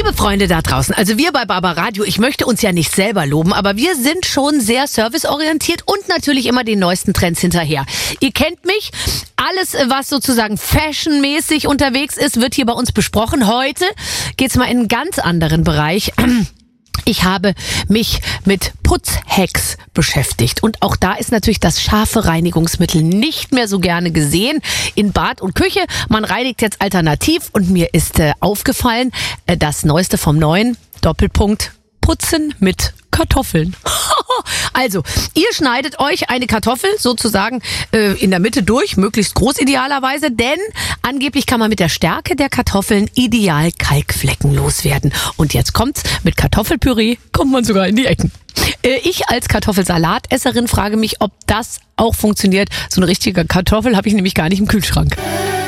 Liebe Freunde da draußen, also wir bei Barbaradio, ich möchte uns ja nicht selber loben, aber wir sind schon sehr serviceorientiert und natürlich immer den neuesten Trends hinterher. Ihr kennt mich, alles was sozusagen fashionmäßig unterwegs ist, wird hier bei uns besprochen. Heute geht's mal in einen ganz anderen Bereich. Ich habe mich mit Putzhacks beschäftigt und auch da ist natürlich das scharfe Reinigungsmittel nicht mehr so gerne gesehen in Bad und Küche. Man reinigt jetzt alternativ und mir ist aufgefallen, das Neueste vom Neuen, Doppelpunkt, Putzen mit Kartoffeln. Also, ihr schneidet euch eine Kartoffel sozusagen in der Mitte durch, möglichst groß idealerweise, denn angeblich kann man mit der Stärke der Kartoffeln ideal Kalkflecken loswerden. Und jetzt kommt's, mit Kartoffelpüree kommt man sogar in die Ecken. Ich als Kartoffelsalatesserin frage mich, ob das auch funktioniert. So eine richtige Kartoffel habe ich nämlich gar nicht im Kühlschrank.